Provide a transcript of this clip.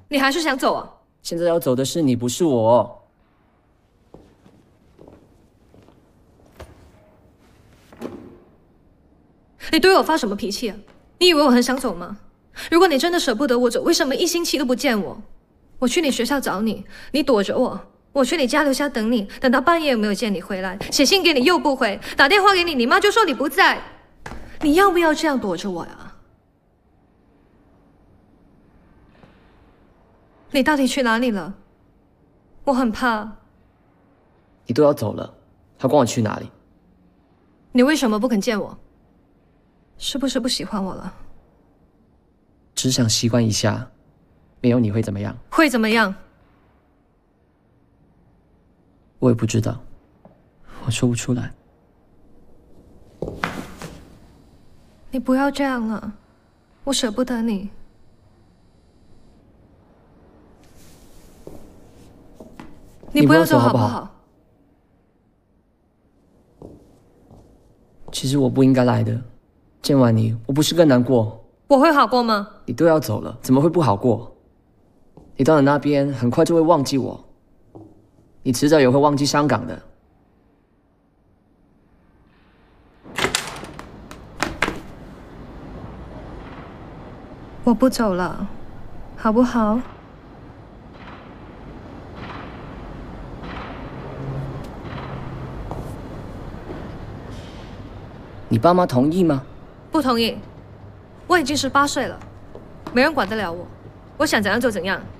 你还是想走啊？ 现在要走的是你，不是我。 你对我发什么脾气啊？你以为我很想走吗？如果你真的舍不得我走，为什么1星期都不见我？我去你学校找你，你躲着我；我去你家楼下等你，等到半夜也没有见你回来，写信给你又不回，打电话给你，你妈就说你不在。你要不要这样躲着我呀？你到底去哪里了？我很怕。 你都要走了，还管我去哪里？ 你为什么不肯见我？是不是不喜欢我了？ 只想习惯一下，没有你会怎么样？ 会怎么样？ 我也不知道，我说不出来。 你不要这样了，我舍不得你。你不要走好不好？ 其实我不应该来的，见完你，我不是更难过？ 我会好过吗？ 你都要走了，怎么会不好过？你到了那边，很快就会忘记我，你迟早也会忘记香港的。 我不走了，好不好？ 你爸妈同意吗？ 不同意。我已经18岁了，没人管得了我，我想怎样就怎样。